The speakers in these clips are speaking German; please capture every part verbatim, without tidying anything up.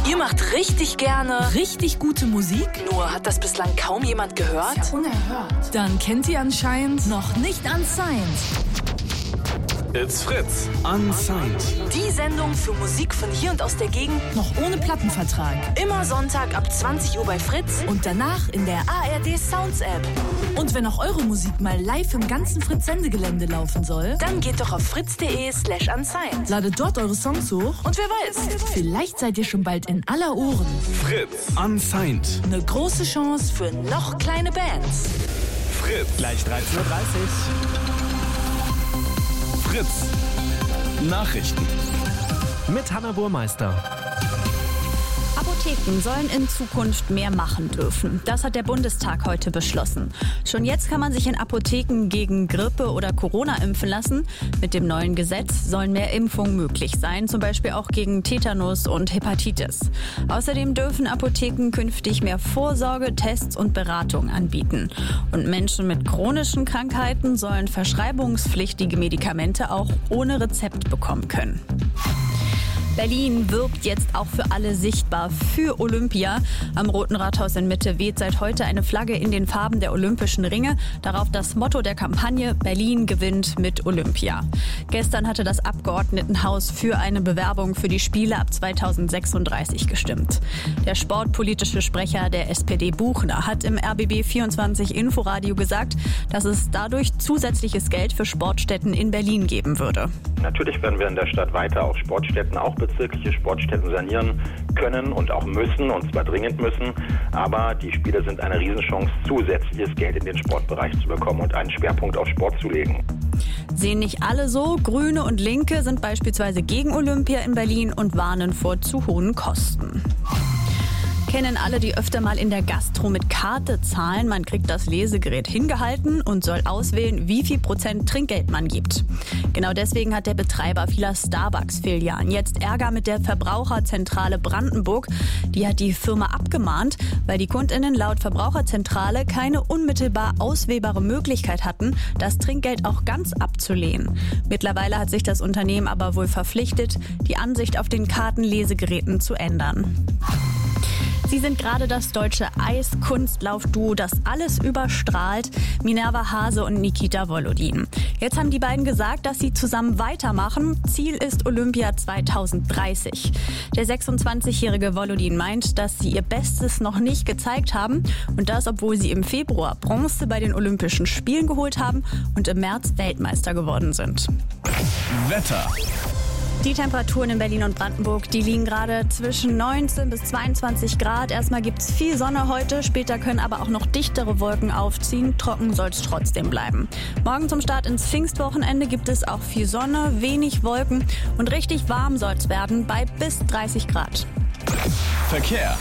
Ihr macht richtig gerne richtig gute Musik? Nur hat das bislang kaum jemand gehört? Das ist ja unerhört. Dann kennt ihr anscheinend noch nicht Unsigned. It's Fritz. Unsigned. Die Sendung für Musik von hier und aus der Gegend. Noch ohne Plattenvertrag. Immer Sonntag ab zwanzig Uhr bei Fritz. Und danach in der A R D Sounds App. Und wenn auch eure Musik mal live im ganzen Fritz-Sendegelände laufen soll, dann geht doch auf fritz.de slash unsigned. Ladet dort eure Songs hoch. Und wer weiß, vielleicht seid ihr schon bald in aller Ohren. Fritz. Unsigned. Eine große Chance für noch kleine Bands. Fritz. Gleich dreizehn Uhr dreißig. Fritz. Nachrichten. Mit Hanna Burmeister. Apotheken sollen in Zukunft mehr machen dürfen. Das hat der Bundestag heute beschlossen. Schon jetzt kann man sich in Apotheken gegen Grippe oder Corona impfen lassen. Mit dem neuen Gesetz sollen mehr Impfungen möglich sein, zum Beispiel auch gegen Tetanus und Hepatitis. Außerdem dürfen Apotheken künftig mehr Vorsorge, Tests und Beratung anbieten. Und Menschen mit chronischen Krankheiten sollen verschreibungspflichtige Medikamente auch ohne Rezept bekommen können. Berlin wirbt jetzt auch für alle sichtbar für Olympia. Am Roten Rathaus in Mitte weht seit heute eine Flagge in den Farben der Olympischen Ringe. Darauf das Motto der Kampagne: Berlin gewinnt mit Olympia. Gestern hatte das Abgeordnetenhaus für eine Bewerbung für die Spiele ab zweitausendsechsunddreißig gestimmt. Der sportpolitische Sprecher der S P D Buchner hat im R B B vierundzwanzig Inforadio gesagt, dass es dadurch zusätzliches Geld für Sportstätten in Berlin geben würde. Natürlich werden wir in der Stadt weiter auch Sportstätten, auch bezirkliche Sportstätten sanieren können und auch müssen, und zwar dringend müssen. Aber die Spiele sind eine Riesenchance, zusätzliches Geld in den Sportbereich zu bekommen und einen Schwerpunkt auf Sport zu legen. Sehen nicht alle so. Grüne und Linke sind beispielsweise gegen Olympia in Berlin und warnen vor zu hohen Kosten. Kennen alle, die öfter mal in der Gastro mit Karte zahlen. Man kriegt das Lesegerät hingehalten und soll auswählen, wie viel Prozent Trinkgeld man gibt. Genau deswegen hat der Betreiber vieler Starbucks-Filialen jetzt Ärger mit der Verbraucherzentrale Brandenburg. Die hat die Firma abgemahnt, weil die KundInnen laut Verbraucherzentrale keine unmittelbar auswählbare Möglichkeit hatten, das Trinkgeld auch ganz abzulehnen. Mittlerweile hat sich das Unternehmen aber wohl verpflichtet, die Ansicht auf den Kartenlesegeräten zu ändern. Sie sind gerade das deutsche Eiskunstlaufduo, das alles überstrahlt. Minerva Hase und Nikita Volodin. Jetzt haben die beiden gesagt, dass sie zusammen weitermachen. Ziel ist Olympia zweitausenddreißig. Der sechsundzwanzigjährige Volodin meint, dass sie ihr Bestes noch nicht gezeigt haben. Und das, obwohl sie im Februar Bronze bei den Olympischen Spielen geholt haben und im März Weltmeister geworden sind. Wetter. Die Temperaturen in Berlin und Brandenburg, die liegen gerade zwischen neunzehn bis zweiundzwanzig Grad. Erstmal gibt es viel Sonne heute, später können aber auch noch dichtere Wolken aufziehen. Trocken soll es trotzdem bleiben. Morgen zum Start ins Pfingstwochenende gibt es auch viel Sonne, wenig Wolken und richtig warm soll es werden bei bis dreißig Grad. Verkehr.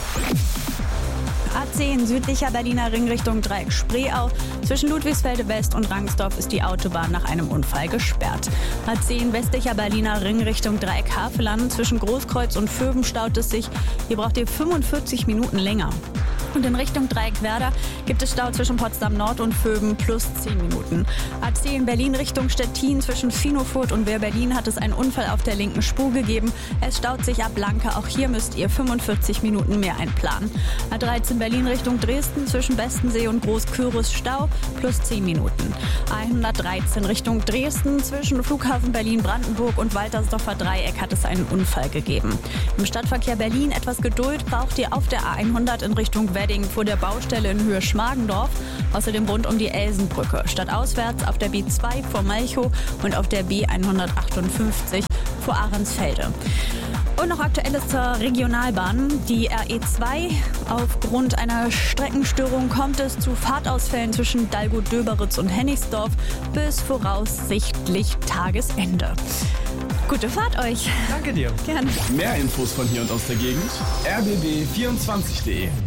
A zehn südlicher Berliner Ring Richtung Dreieck Spreeau. Zwischen Ludwigsfelde West und Rangsdorf ist die Autobahn nach einem Unfall gesperrt. A zehn westlicher Berliner Ring Richtung Dreieck Havelland. Zwischen Großkreuz und Vöben staut es sich. Hier braucht ihr fünfundvierzig Minuten länger. Und in Richtung Dreieck-Werder gibt es Stau zwischen Potsdam Nord und Vöben plus zehn Minuten. A zehn Berlin Richtung Stettin zwischen Finofurt und Wehr-Berlin hat es einen Unfall auf der linken Spur gegeben. Es staut sich ab Blanke. Auch hier müsst ihr fünfundvierzig Minuten mehr einplanen. A dreizehn Berlin Richtung Dresden zwischen Bestensee und Großküritz Stau plus zehn Minuten. A hundertdreizehn Richtung Dresden zwischen Flughafen Berlin-Brandenburg und Waltersdorfer Dreieck hat es einen Unfall gegeben. Im Stadtverkehr Berlin etwas Geduld braucht ihr auf der A hundert in Richtung Wedding vor der Baustelle in Höhe Schmargendorf. Außerdem rund um die Elsenbrücke. Stadtauswärts auf der B zwei vor Malchow und auf der B hundertachtundfünfzig vor Ahrensfelde. Und noch Aktuelles zur Regionalbahn. Die R E zwei. Aufgrund einer Streckenstörung kommt es zu Fahrtausfällen zwischen Dalgut-Döberitz und Hennigsdorf bis voraussichtlich Tagesende. Gute Fahrt euch. Danke dir. Gerne. Mehr Infos von hier und aus der Gegend. R B B vierundzwanzig punkt de.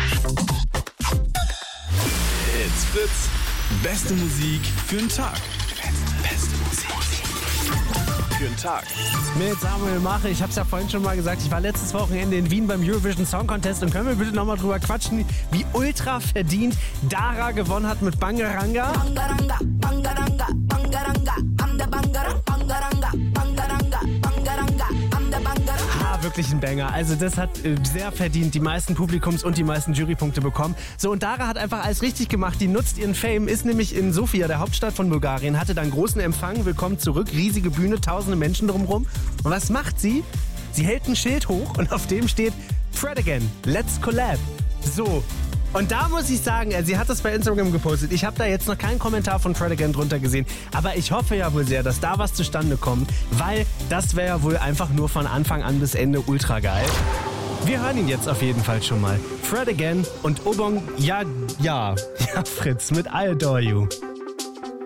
It's Fritz. Beste Musik für den Tag. Beste Musik für den Tag. Mit Samuel Mache, ich hab's ja vorhin schon mal gesagt, ich war letztes Wochenende in Wien beim Eurovision Song Contest und können wir bitte nochmal drüber quatschen, wie ultra verdient Dara gewonnen hat mit Bangaranga? Bangaranga, Bangaranga, Bangaranga, am der Bangaranga, Bangaranga, Bangaranga, Bangaranga, am der Bangaranga. wirklich ein Banger. Also das hat äh, sehr verdient die meisten Publikums- und die meisten Jurypunkte bekommen. So, und Dara hat einfach alles richtig gemacht. Die nutzt ihren Fame, ist nämlich in Sofia, der Hauptstadt von Bulgarien, hatte dann großen Empfang, willkommen zurück, riesige Bühne, tausende Menschen drumherum. Und was macht sie? Sie hält ein Schild hoch und auf dem steht Fred again, let's collab. So. Und da muss ich sagen, sie hat das bei Instagram gepostet. Ich habe da jetzt noch keinen Kommentar von Fred again drunter gesehen. Aber ich hoffe ja wohl sehr, dass da was zustande kommt. Weil das wäre ja wohl einfach nur von Anfang an bis Ende ultra geil. Wir hören ihn jetzt auf jeden Fall schon mal. Fred again und Obong, ja, ja, ja, Fritz mit I Adore You.